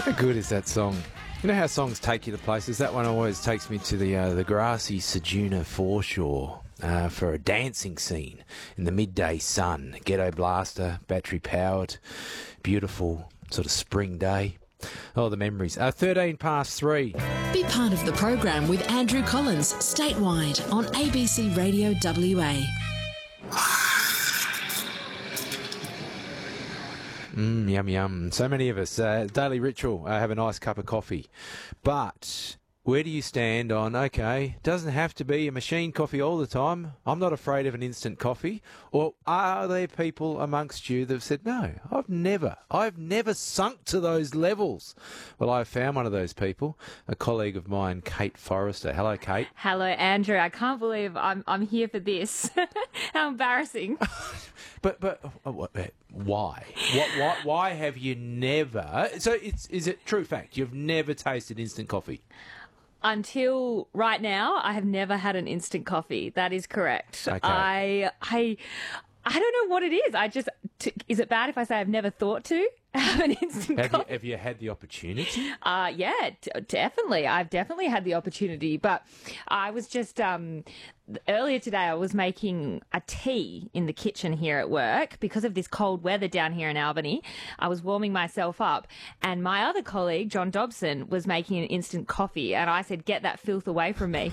How good is that song? You know how songs take you to places? That one always takes me to the grassy Ceduna foreshore for a dancing scene in the midday sun. Ghetto blaster, battery powered, beautiful sort of spring day. Oh, the memories. 13 past 3. Be part of the program with Andrew Collins, statewide on ABC Radio WA. Yum, yum. So many of us, daily ritual, have a nice cup of coffee. But where do you stand on, okay, doesn't have to be a machine coffee all the time. I'm not afraid of an instant coffee. Or are there people amongst you that have said, no, I've never sunk to those levels? Well, I've found one of those people, a colleague of mine, Kate Forrester. Hello, Kate. Hello, Andrew. I can't believe I'm here for this. How embarrassing. But why? Why have you never? So is it true fact? You've never tasted instant coffee? Until right now, I have never had an instant coffee. That is correct. Okay. I don't know what it is. Is it bad if I say I've never thought to have an instant coffee? Have you had the opportunity? Yeah, definitely. I've definitely had the opportunity, but I was just earlier today I was making a tea in the kitchen here at work because of this cold weather down here in Albany. I was warming myself up, and my other colleague, John Dobson, was making an instant coffee, and I said, "Get that filth away from me."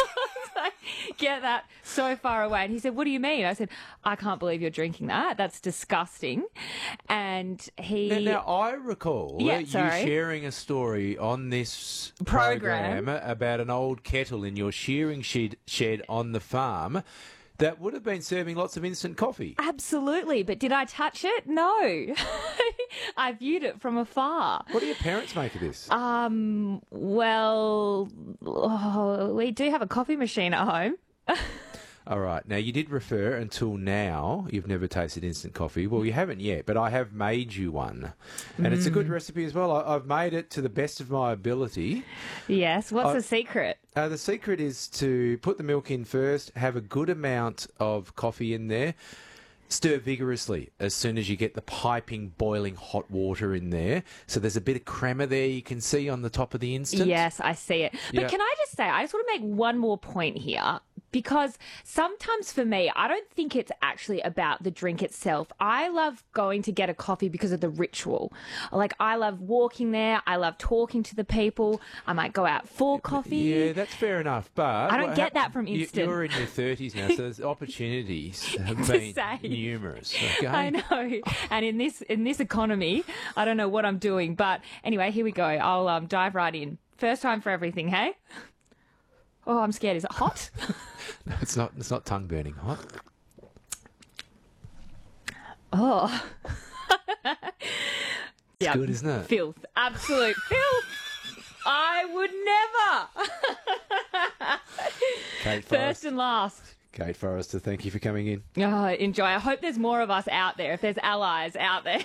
Get that so far away. And he said, "What do you mean?" I said, "I can't believe you're drinking that. That's disgusting." And he... Now I recall you sharing a story on this program about an old kettle in your shearing shed on the farm that would have been serving lots of instant coffee. Absolutely. But did I touch it? No. I viewed it from afar. What do your parents make of this? Well, we do have a coffee machine at home. All right. Now, you did refer until now you've never tasted instant coffee. Well, you haven't yet, but I have made you one. And it's a good recipe as well. I've made it to the best of my ability. Yes. What's the secret? The secret is to put the milk in first, have a good amount of coffee in there, stir vigorously as soon as you get the piping, boiling hot water in there. So there's a bit of crema there you can see on the top of the instant. Yes, I see it. But can I just say, I just want to make one more point here. Because sometimes for me, I don't think it's actually about the drink itself. I love going to get a coffee because of the ritual. Like, I love walking there. I love talking to the people. I might go out for coffee. Yeah, that's fair enough. But I don't get that from instant. You're in your 30s now, so there's opportunities have been numerous. Okay? I know. And in this economy, I don't know what I'm doing. But anyway, here we go. I'll dive right in. First time for everything, hey? Oh, I'm scared. Is it hot? No, it's not. It's not tongue burning hot. Oh, it's good, isn't it? Filth, absolute filth. I would never. Kate First and last. Kate Forrester, thank you for coming in. Oh, enjoy. I hope there's more of us out there. If there's allies out there.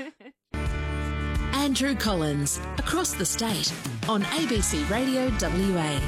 Andrew Collins, across the state on ABC Radio WA.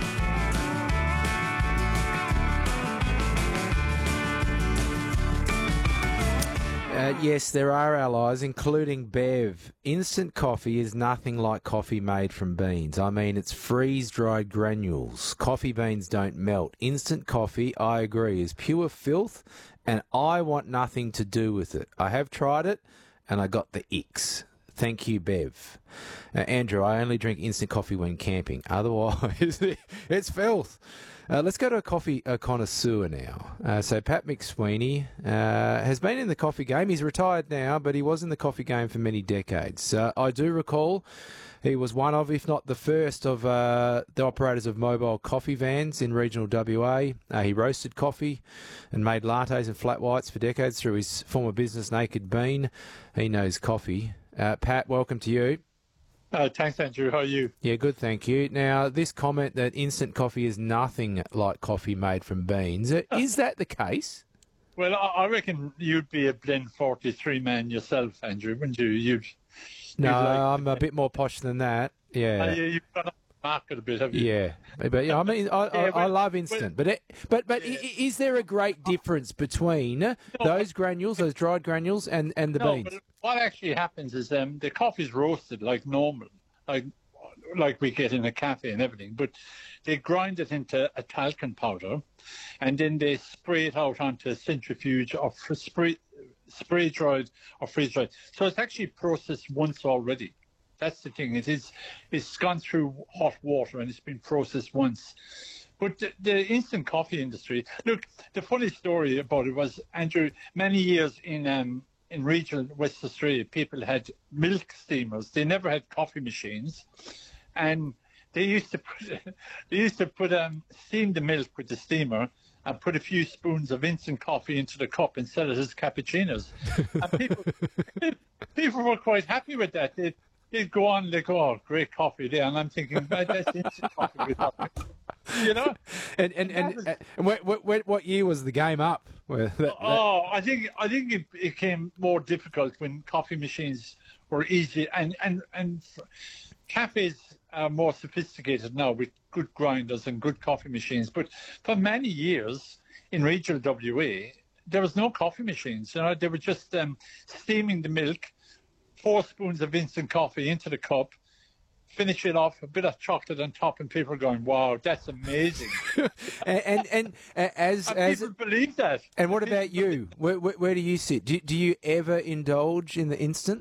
Yes, there are allies, including Bev. Instant coffee is nothing like coffee made from beans. I mean, it's freeze-dried granules. Coffee beans don't melt. Instant coffee, I agree, is pure filth, and I want nothing to do with it. I have tried it, and I got the icks. Thank you, Bev. Andrew, I only drink instant coffee when camping. Otherwise, it's filth. Let's go to a coffee connoisseur now. So Pat McSweeney has been in the coffee game. He's retired now, but he was in the coffee game for many decades. I do recall he was one of, if not the first, of the operators of mobile coffee vans in regional WA. He roasted coffee and made lattes and flat whites for decades through his former business, Naked Bean. He knows coffee. Pat, welcome to you. Thanks, Andrew. How are you? Yeah, good, thank you. Now, this comment that instant coffee is nothing like coffee made from beans, is that the case? Well, I reckon you'd be a Blend 43 man yourself, Andrew, wouldn't you? I'm a bit more posh than that. Yeah. You've gone up the market a bit, have you? Yeah. But I mean, I love instant. But is there a great difference between those granules, those dried granules, and the beans? what actually happens is the coffee's roasted like normal, like we get in a cafe and everything, but they grind it into a talcum powder, and then they spray it out onto a centrifuge or spray dried or freeze dried. So it's actually processed once already. That's the thing. It's gone through hot water and it's been processed once. But the instant coffee industry, look, the funny story about it was, Andrew, many years in regional West Australia, people had milk steamers. They never had coffee machines, and they used to steam the milk with the steamer and put a few spoons of instant coffee into the cup and sell it as cappuccinos. And people were quite happy with that. They'd go on, they go, oh, great coffee there, and I'm thinking, that's instant coffee with that. You know, and what year was the game up? I think it became more difficult when coffee machines were easy, and cafes are more sophisticated now with good grinders and good coffee machines. But for many years in regional WA, there was no coffee machines. You know, they were just steaming the milk, 4 spoons of instant coffee into the cup, finish it off, a bit of chocolate on top, and people are going, wow, that's amazing. and people believe that. And what about you? Where do you sit? Do you ever indulge in the instant?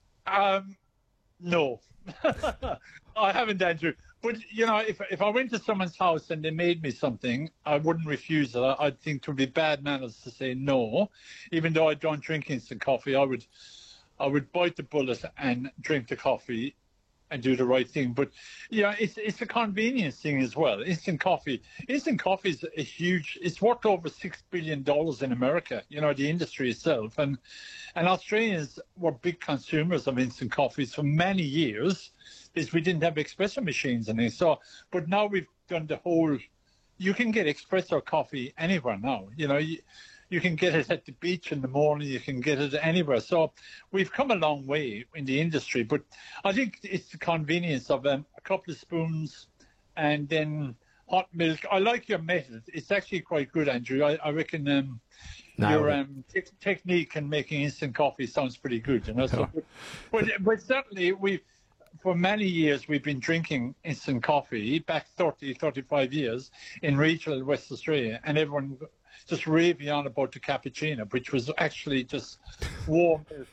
No. I haven't, Andrew. But, you know, if I went to someone's house and they made me something, I wouldn't refuse it. I'd think it would be bad manners to say no. Even though I don't drink instant coffee, I would bite the bullet and drink the coffee and do the right thing. But yeah, it's a convenience thing as well. Instant coffee is a huge, it's worth over $6 billion in America, you know, the industry itself. And Australians were big consumers of instant coffees for many years because we didn't have espresso machines and things. So, but now we've done the whole, you can get espresso coffee anywhere now. You know, you can get it at the beach in the morning. You can get it anywhere. So we've come a long way in the industry. But I think it's the convenience of a couple of spoons and then hot milk. I like your method. It's actually quite good, Andrew. I reckon your technique in making instant coffee sounds pretty good. You know. So, but certainly for many years we've been drinking instant coffee, back 30, 35 years in regional West Australia, and everyone just raving on about the cappuccino, which was actually just warm milk.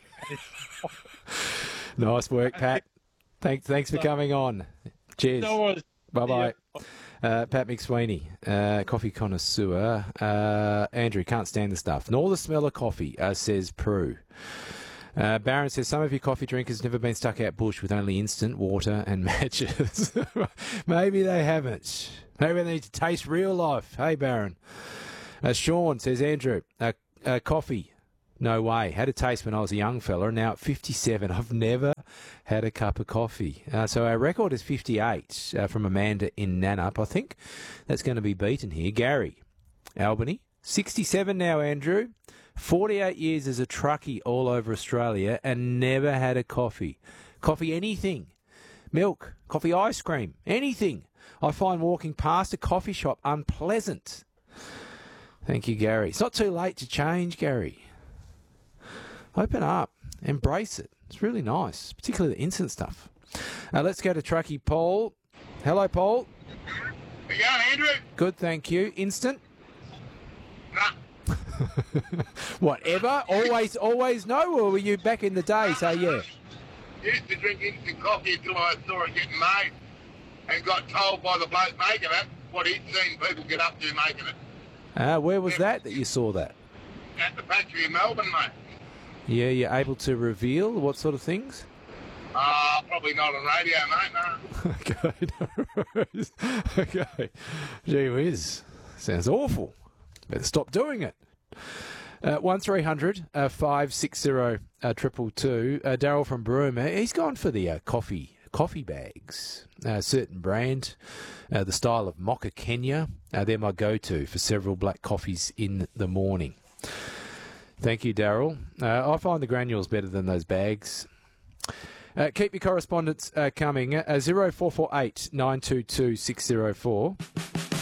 Nice work, Pat. Thanks for coming on. Cheers. No worries. Bye-bye. Pat McSweeney, coffee connoisseur. Andrew, can't stand the stuff. Nor the smell of coffee, says Prue. Barron says, some of you coffee drinkers never been stuck out bush with only instant water and matches. Maybe they haven't. Maybe they need to taste real life. Hey, Barron. Sean says, Andrew, coffee, no way. Had a taste when I was a young fella, and now at 57, I've never had a cup of coffee. So our record is 58 from Amanda in Nannup. I think that's going to be beaten here. Gary, Albany, 67 now, Andrew. 48 years as a truckie all over Australia and never had a coffee. Coffee anything. Milk, coffee ice cream, anything. I find walking past a coffee shop unpleasant. Thank you, Gary. It's not too late to change, Gary. Open up. Embrace it. It's really nice, particularly the instant stuff. Let's go to truckie Paul. Hello, Paul. How you going, Andrew? Good, thank you. Instant? Nah. Whatever? Always no? Or were you back in the day, say yeah? Used to drink instant coffee until I saw it getting made and got told by the bloke making it what he'd seen people get up to making it. Where was that you saw that? At the factory in Melbourne, mate. Yeah, you're able to reveal what sort of things? Probably not on radio, mate, no. Okay, no worries. Okay. Gee whiz. Sounds awful. Better stop doing it. 1300 560 222. Daryl from Broome, he's gone for the coffee bags. Certain brand, the style of Mocha Kenya. They're my go-to for several black coffees in the morning. Thank you, Daryl. I find the granules better than those bags. Keep your correspondence coming. 0448 922 604.